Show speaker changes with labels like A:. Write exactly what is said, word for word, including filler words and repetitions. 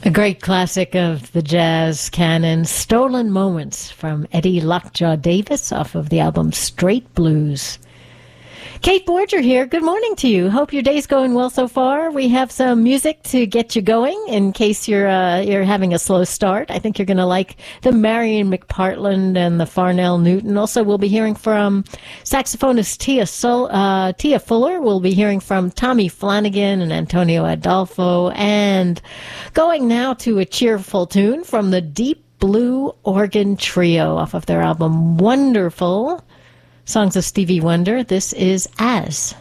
A: A great classic of the jazz canon, Stolen Moments from Eddie Lockjaw Davis off of the album Straight Blues. Kate Borger here. Good morning to you. Hope your day's going well so far. We have some music to get you going in case you're uh, you're having a slow start. I think you're going to like the Marion McPartland and the Farnell Newton. Also, we'll be hearing from saxophonist Tia, Sol- uh, Tia Fuller. We'll be hearing from Tommy Flanagan and Antonio Adolfo. And going now to a cheerful tune from the Deep Blue Organ Trio off of their album Wonderful. Songs of Stevie Wonder. This is As.